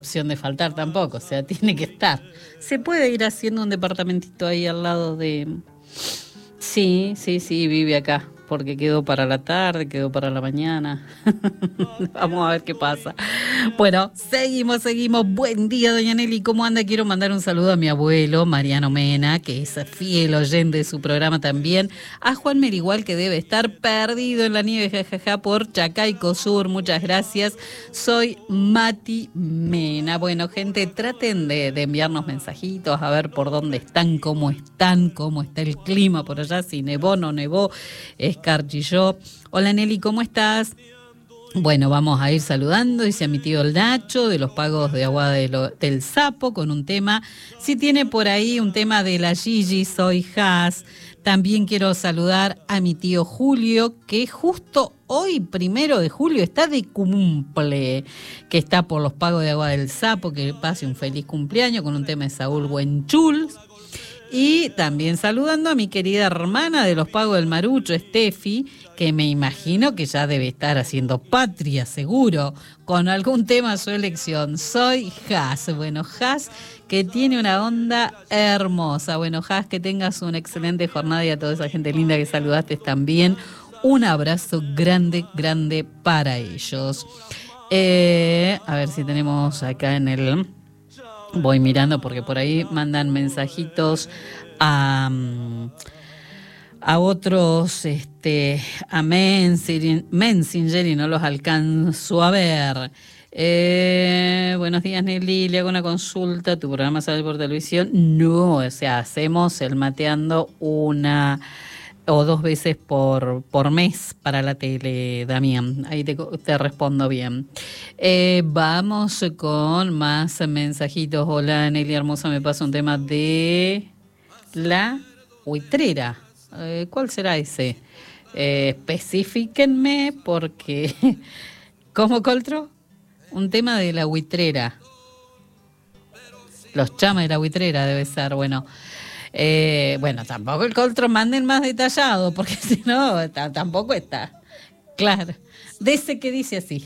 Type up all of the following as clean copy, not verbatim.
opción de faltar tampoco, o sea, tiene que estar. Se puede ir haciendo un departamentito ahí al lado de... Sí, vive acá, porque quedó para la tarde, quedó para la mañana. Vamos a ver qué pasa. Bueno, seguimos. Buen día, doña Nelly, ¿cómo anda? Quiero mandar un saludo a mi abuelo, Mariano Mena, que es fiel oyente de su programa también. A Juan Merigual, que debe estar perdido en la nieve, jajaja, por Chacaico Sur. Muchas gracias. Soy Mati Mena. Bueno, gente, traten de enviarnos mensajitos, a ver por dónde están, cómo está el clima por allá, si nevó, no nevó, escarchilló. Hola Nelly, ¿cómo estás? Bueno, vamos a ir saludando, dice a mi tío el Nacho, de los pagos de agua del Sapo, con un tema. Si tiene por ahí un tema de la Gigi, soy Has. También quiero saludar a mi tío Julio, que justo hoy, 1 de julio, está de cumple, que está por los pagos de agua del Sapo, que pase un feliz cumpleaños con un tema de Saúl Buenchul. Y también saludando a mi querida hermana de los pagos del Marucho, Steffi, que me imagino que ya debe estar haciendo patria, seguro, con algún tema a su elección. Soy Has. Bueno, Has, que tiene una onda hermosa. Bueno, Has, que tengas una excelente jornada, y a toda esa gente linda que saludaste también. Un abrazo grande para ellos. A ver si tenemos acá en el... Voy mirando porque por ahí mandan mensajitos a otros, a Messenger, y no los alcanzo a ver. Buenos días, Nelly, le hago una consulta. ¿Tu programa sale por televisión? No, o sea, hacemos el Mateando 1 o 2 veces por mes para la tele, Damián. Ahí te respondo bien. Vamos con más mensajitos. Hola, Nelly hermosa, me pasa un tema de la huitrera. ¿Cuál será ese? Especifíquenme porque... ¿Cómo, Coltro? Un tema de la huitrera. Los chamas de la huitrera debe ser, bueno... bueno, tampoco el Coltro manden más detallado, porque si no, tampoco está. Claro, de ese que dice así.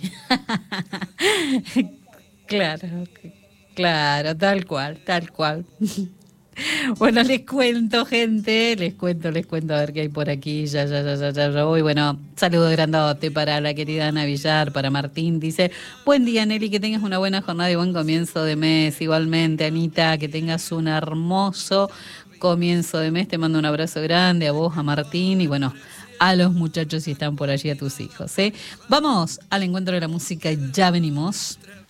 Claro, tal cual. Bueno, les cuento, gente, les cuento a ver qué hay por aquí. Ya voy. Bueno, saludo grandote para la querida Ana Villar, para Martín. Dice, buen día, Nelly, que tengas una buena jornada y buen comienzo de mes. Igualmente, Anita, que tengas un hermoso comienzo de mes. Te mando un abrazo grande a vos, a Martín, y bueno, a los muchachos si están por allí, a tus hijos. Vamos al encuentro de la música, ya venimos.